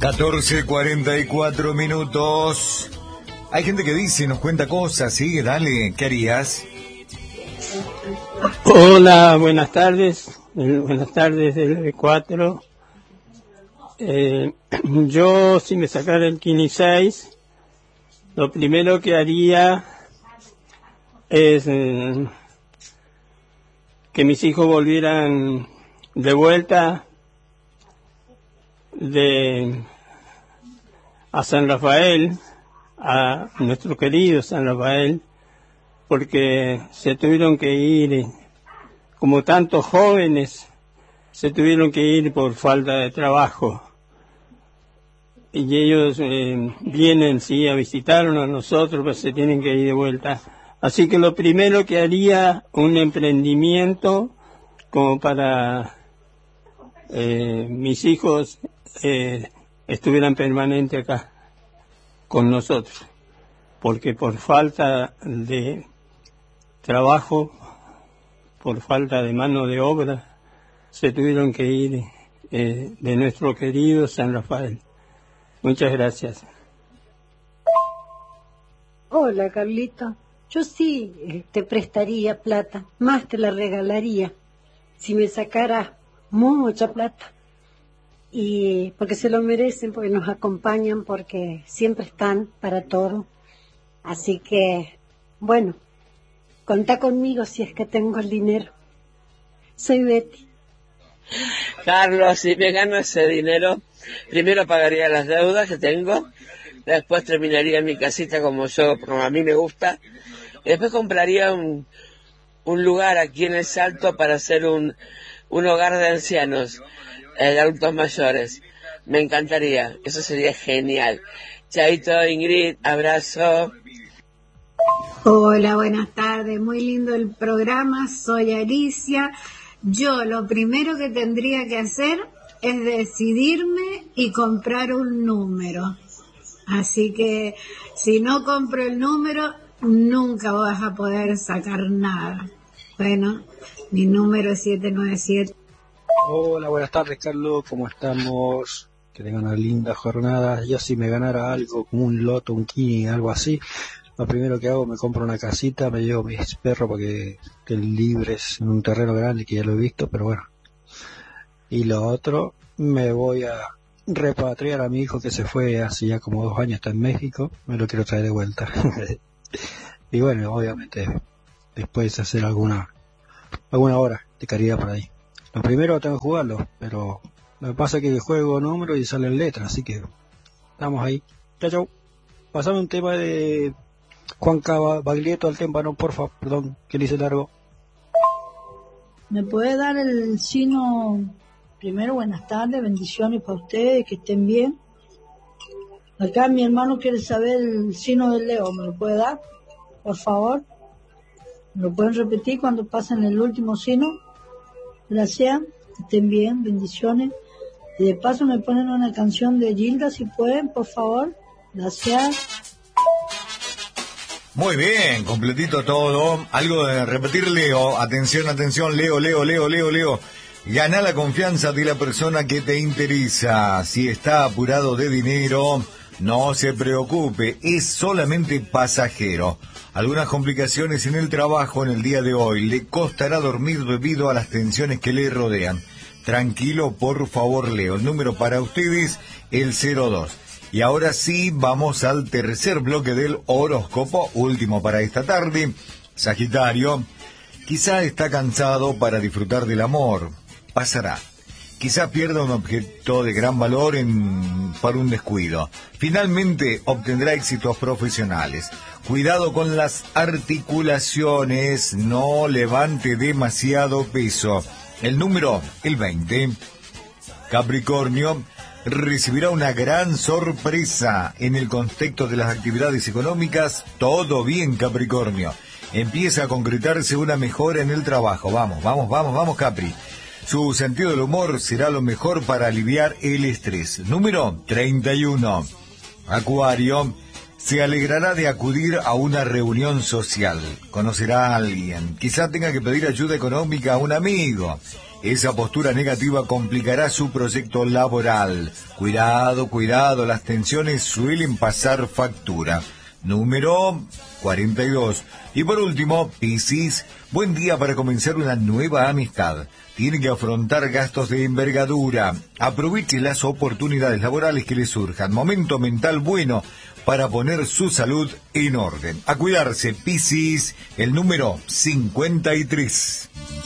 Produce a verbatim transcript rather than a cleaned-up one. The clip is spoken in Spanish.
catorce cuarenta y cuatro minutos. Hay gente que dice, nos cuenta cosas, sí, dale, ¿qué harías? Hola, buenas tardes, eh, buenas tardes del cuatro. Eh, yo, si me sacara el Kini seis, lo primero que haría es eh, que mis hijos volvieran de vuelta de a San Rafael, a nuestro querido San Rafael, porque se tuvieron que ir, como tantos jóvenes, se tuvieron que ir por falta de trabajo. Y ellos eh, vienen, sí, a visitarnos a nosotros, pero se tienen que ir de vuelta. Así que lo primero que haría, un emprendimiento como para eh, mis hijos eh, estuvieran permanente acá con nosotros, porque por falta de trabajo, por falta de mano de obra, se tuvieron que ir eh, de nuestro querido San Rafael. Muchas gracias. Hola, Carlito. Yo sí eh, te prestaría plata, más te la regalaría, si me sacaras mucha plata. Y porque se lo merecen, porque nos acompañan, porque siempre están para todo. Así que, bueno, contá conmigo si es que tengo el dinero. Soy Betty. Carlos, si me gano ese dinero, primero pagaría las deudas que tengo, después terminaría mi casita como yo, como a mí me gusta, y después compraría un, un lugar aquí en El Salto para hacer un, un hogar de ancianos, eh, de adultos mayores. Me encantaría, eso sería genial. Chaito, Ingrid, abrazo. Hola, buenas tardes, muy lindo el programa, soy Alicia. Yo lo primero que tendría que hacer es decidirme y comprar un número. Así que si no compro el número, nunca vas a poder sacar nada. Bueno, mi número es siete nueve siete. Hola, buenas tardes, Carlos, ¿cómo estamos? Que tengan una linda jornada. Yo si me ganara algo, como un loto, un kini, algo así, lo primero que hago, me compro una casita, me llevo mis perros porque que libres en un terreno grande, que ya lo he visto, pero bueno. Y lo otro, me voy a repatriar a mi hijo que se fue hace ya como dos años, está en México, me lo quiero traer de vuelta. Y bueno, obviamente, después hacer alguna alguna hora de caridad por ahí. Lo primero tengo que jugarlo, pero lo que pasa es que juego números y salen letras, así que estamos ahí. Chau, chau. Pasame un tema de Juan Baglietto al témpano, porfa, perdón, que le hice largo. ¿Me puede dar el signo? Primero, buenas tardes, bendiciones para ustedes, que estén bien. Acá mi hermano quiere saber el signo del Leo, ¿me lo puede dar? Por favor. ¿Me lo pueden repetir cuando pasen el último signo? Gracias, que estén bien, bendiciones. Y de paso me ponen una canción de Gilda, si pueden, por favor. Gracias. Muy bien, completito todo. Algo de repetir, Leo. Atención, atención, Leo, Leo, Leo, Leo, Leo. Gana la confianza de la persona que te interesa. Si está apurado de dinero, no se preocupe, es solamente pasajero. Algunas complicaciones en el trabajo en el día de hoy. Le costará dormir debido a las tensiones que le rodean. Tranquilo, por favor, Leo. El número para ustedes, el cero dos. Y ahora sí, vamos al tercer bloque del horóscopo, último para esta tarde. Sagitario, quizá está cansado para disfrutar del amor. Pasará. Quizá pierda un objeto de gran valor en, por un descuido. Finalmente obtendrá éxitos profesionales. Cuidado con las articulaciones, no levante demasiado peso. El número, el veinte. Capricornio, recibirá una gran sorpresa en el contexto de las actividades económicas. Todo bien, Capricornio. Empieza a concretarse una mejora en el trabajo. Vamos, vamos, vamos, vamos, Capri. Su sentido del humor será lo mejor para aliviar el estrés. Número treinta y uno. Acuario, se alegrará de acudir a una reunión social. Conocerá a alguien. Quizá tenga que pedir ayuda económica a un amigo. Esa postura negativa complicará su proyecto laboral. Cuidado, cuidado, las tensiones suelen pasar factura. Número cuarenta y dos. Y por último, Piscis, buen día para comenzar una nueva amistad. Tiene que afrontar gastos de envergadura. Aproveche las oportunidades laborales que le surjan. Momento mental bueno para poner su salud en orden. A cuidarse, Piscis, el número cincuenta y tres.